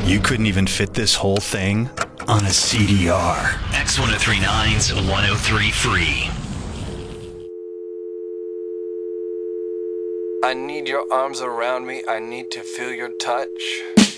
You couldn't even fit this whole thing on a CDR. X1039's 103 Free. I need your arms around me. I need to feel your touch.